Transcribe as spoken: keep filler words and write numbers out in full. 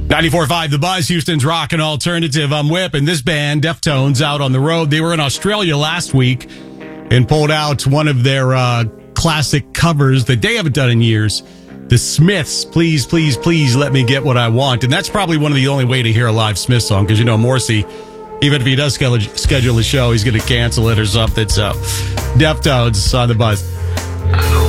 ninety-four point five The Buzz, Houston's rock and alternative. I'm Whip, and this band, Deftones, out on the road. They were in Australia last week and pulled out one of their uh, classic covers that they haven't done in years. The Smiths, Please, Please, Please Let Me Get What I Want. And that's probably one of the only way to hear a live Smith song, because, you know, Morrissey, even if he does schedule, schedule a show, he's going to cancel it or something. So, Deftones on The Buzz.